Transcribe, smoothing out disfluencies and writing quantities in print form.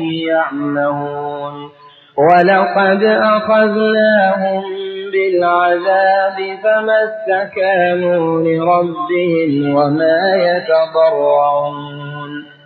يعمهون ولقد أخذناهم بالعذاب فما استكانوا لربهم وما يتضرعون